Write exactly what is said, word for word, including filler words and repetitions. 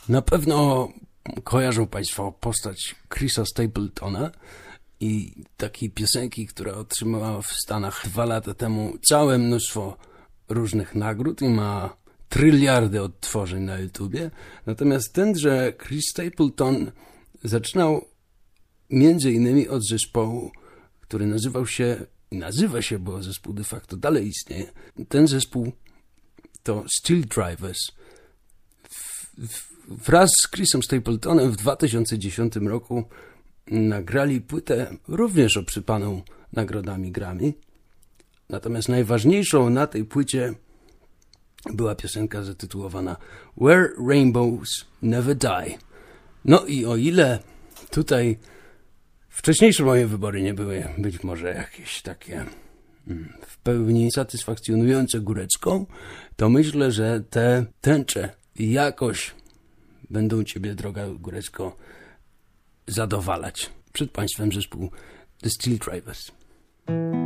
Na pewno kojarzą Państwo postać Chrisa Stapletona i takiej piosenki, która otrzymała w Stanach dwa lata temu całe mnóstwo różnych nagród i ma tryliardy odtworzeń na YouTubie. Natomiast tenże Chris Stapleton zaczynał między innymi od zespołu, który nazywał się, i nazywa się, bo zespół de facto dalej istnieje. Ten zespół to Steel Drivers. W, w, wraz z Chrisem Stapletonem w dwa tysiące dziesiątym roku nagrali płytę również obsypaną nagrodami Grammy. Natomiast najważniejszą na tej płycie była piosenka zatytułowana Where Rainbows Never Die. No i o ile tutaj wcześniejsze moje wybory nie były być może jakieś takie w pełni satysfakcjonujące góreczką, to myślę, że te tęcze jakoś będą Ciebie, droga góreczko, zadowalać. Przed Państwem zespół The Steel Drivers.